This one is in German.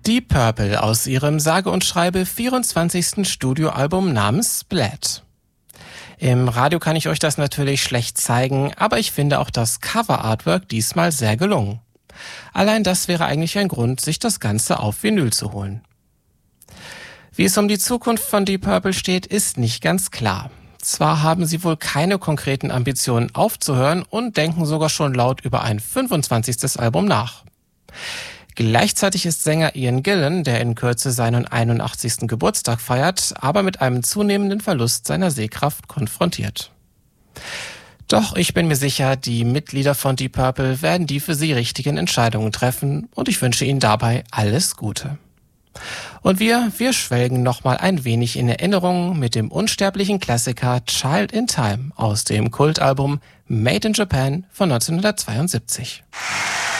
Deep Purple aus ihrem sage und schreibe 24. Studioalbum namens Splat. Im Radio kann ich euch das natürlich schlecht zeigen, aber ich finde auch das Cover-Artwork diesmal sehr gelungen. Allein das wäre eigentlich ein Grund, sich das Ganze auf Vinyl zu holen. Wie es um die Zukunft von Deep Purple steht, ist nicht ganz klar. Zwar haben sie wohl keine konkreten Ambitionen aufzuhören und denken sogar schon laut über ein 25. Album nach. Gleichzeitig ist Sänger Ian Gillan, der in Kürze seinen 81. Geburtstag feiert, aber mit einem zunehmenden Verlust seiner Sehkraft konfrontiert. Doch ich bin mir sicher, die Mitglieder von Deep Purple werden die für sie richtigen Entscheidungen treffen und ich wünsche ihnen dabei alles Gute. Und wir schwelgen nochmal ein wenig in Erinnerung mit dem unsterblichen Klassiker Child in Time aus dem Kultalbum Made in Japan von 1972.